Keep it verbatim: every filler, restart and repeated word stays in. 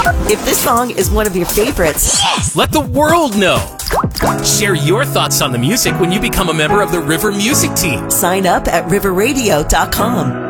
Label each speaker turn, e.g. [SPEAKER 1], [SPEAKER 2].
[SPEAKER 1] If this song is one of your favorites,
[SPEAKER 2] let the world know. Share your thoughts on the music when you become a member of the River Music Team.
[SPEAKER 1] Sign up at river radio dot com.